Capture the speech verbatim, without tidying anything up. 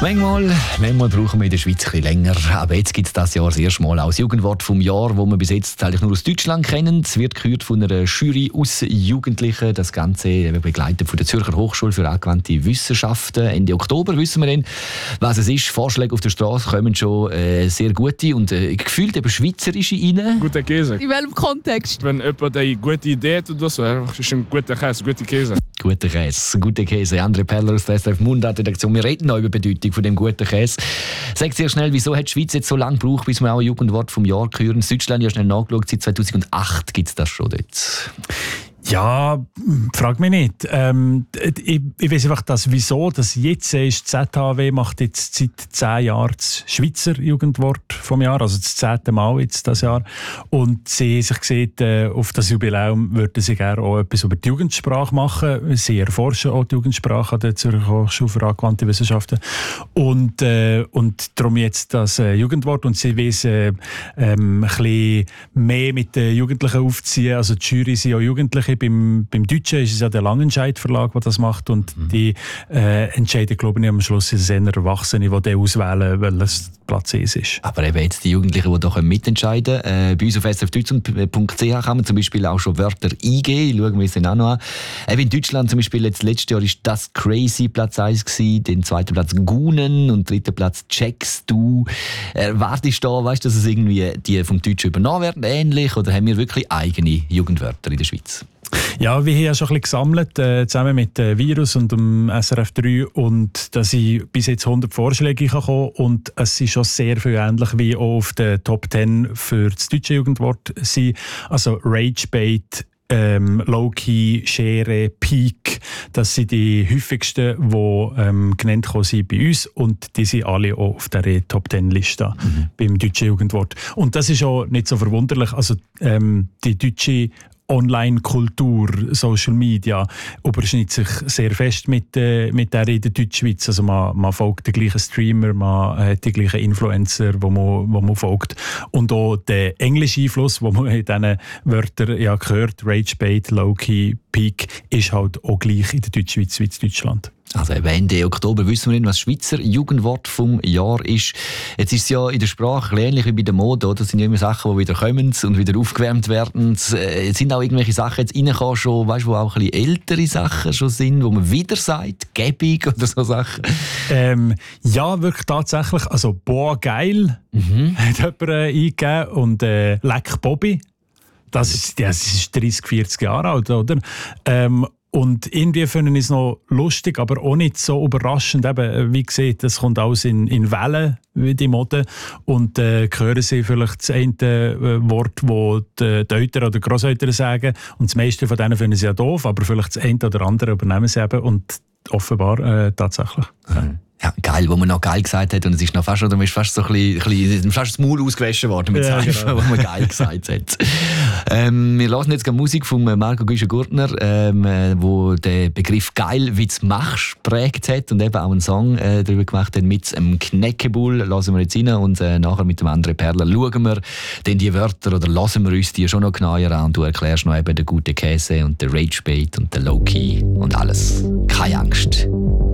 Manchmal, manchmal brauchen wir in der Schweiz ein bisschen länger. Aber jetzt gibt es das Jahr das erste Mal auch das Jugendwort vom Jahr, das wir bis jetzt eigentlich nur aus Deutschland kennen. Es wird gehört von einer Jury aus Jugendlichen. Das Ganze begleitet von der Zürcher Hochschule für angewandte Wissenschaften. Ende Oktober wissen wir dann, was es ist. Vorschläge auf der Straße kommen schon äh, sehr gute und äh, gefühlt eben schweizerische rein. Guter Käse. In welchem Kontext? Wenn jemand eine gute Idee hat oder so, ist ein guter Käse, guter Käse. Guter Käse, guter Käse. André Perler aus der S R F Mundart-Redaktion. Wir reden noch über die Bedeutung von dem guten Käse. Sag sehr schnell, wieso hat die Schweiz jetzt so lange gebraucht, bis wir auch ein Jugendwort vom Jahr hören? In Deutschland, ja schnell nachgeschaut, seit zweitausendacht gibt es das schon dort. Ja, frag mich nicht. Ähm, ich, ich weiss einfach, dass wieso das jetzt ist. Die Z H W macht jetzt seit zehn Jahren das Schweizer Jugendwort vom Jahr, also das zehnte Mal jetzt das Jahr. Und sie haben sich gesehen, äh, auf das Jubiläum würden sie gerne auch etwas über die Jugendsprache machen. Sie erforschen auch die Jugendsprache an der Zürcher Hochschule für angewandte Wissenschaften. Und, äh, und darum jetzt das äh, Jugendwort. Und sie wollen äh, ähm, ein bisschen mehr mit den Jugendlichen aufziehen. Also die Jury sind auch Jugendliche. Beim, beim Deutschen ist es ja der Langenscheidt Verlag, der das macht. Und mhm. die äh, entscheiden, glaube ich, am Schluss ist es eher Erwachsene, die dann auswählen, welches Platz es ist. Aber eben jetzt die Jugendlichen, die hier mitentscheiden können. Äh, bei uns auf s r f deutschland punkt c h kann man zum Beispiel auch schon Wörter eingeben. Schauen wir uns den auch noch an. Äh, in Deutschland zum Beispiel, jetzt, letztes Jahr war das Crazy Platz eins gewesen, den zweiten Platz Gunen und dritten Platz Checkst du. Erwartest du da, weißt, dass es irgendwie die vom Deutschen übernommen werden, ähnlich? Oder haben wir wirklich eigene Jugendwörter in der Schweiz? Ja, wir haben ja schon ein bisschen gesammelt, äh, zusammen mit äh, Virus und dem S R F drei, und da sind bis jetzt hundert Vorschläge gekommen und es sind schon sehr viel ähnlich wie auch auf den Top zehn für das deutsche Jugendwort sind. Also Ragebait, ähm, Low-Key, Schere, Peak, das sind die häufigsten, die ähm, genannt sind bei uns, und die sind alle auch auf der Top zehn Liste mhm. beim deutschen Jugendwort. Und das ist auch nicht so verwunderlich. Also ähm, die deutsche Online-Kultur, Social Media überschneidet sich sehr fest mit, äh, mit der in der Deutschschweiz. Also man, man folgt den gleichen Streamer, man hat die gleichen Influencer, wo man, wo man folgt. Und auch der englische Einfluss, den man in diesen Wörtern ja gehört, Ragebait, Low-Key, Peak, ist halt auch gleich in der Deutschschweiz wie in Deutschland. Also Ende Oktober wissen wir nicht, was das Schweizer Jugendwort vom Jahr ist. Jetzt ist es ja in der Sprache ähnlich wie bei der Mode. Oder? Das sind ja immer Sachen, die wieder kommen und wieder aufgewärmt werden. Es sind auch irgendwelche Sachen jetzt reingekommen, schon, weißt, wo auch ein bisschen ältere Sachen schon sind, wo man wieder sagt, gäbig oder so Sachen. Ähm, ja, wirklich tatsächlich. Also «Boah, geil» mhm. hat jemand äh, eingegeben und äh, «Leck Bobby». Das ist, das ist dreißig, vierzig Jahre alt, oder? Ähm, Und irgendwie finden ich es noch lustig, aber auch nicht so überraschend. Eben, wie gesagt, das kommt alles in, in Wellen, wie die Mode. Und äh, hören Sie vielleicht das eine äh, Wort, das die Eltern oder Grosseltern sagen. Und das meiste von denen finden sie ja doof, aber vielleicht das eine oder andere übernehmen sie eben. Und offenbar äh, tatsächlich. Mhm. Ja, geil, wo man noch geil gesagt hat, und es ist noch fast, oder man ist fast so ein bisschen, ein bisschen fast das Maul ausgewaschen worden mit ja, Zeichen, genau. Wo man geil gesagt hat. ähm, wir hören jetzt Musik von Marco Güscher-Gurtner, ähm, wo den Begriff «geil, wie du machst» geprägt hat und eben auch einen Song äh, darüber gemacht hat mit einem Knäckebull. Lassen wir jetzt rein und äh, nachher mit dem André Perler schauen wir dann die Wörter oder lassen wir uns die schon noch genauer an, und du erklärst noch eben den guten Käse und den Ragebait und den Low-Key und alles. Keine Angst.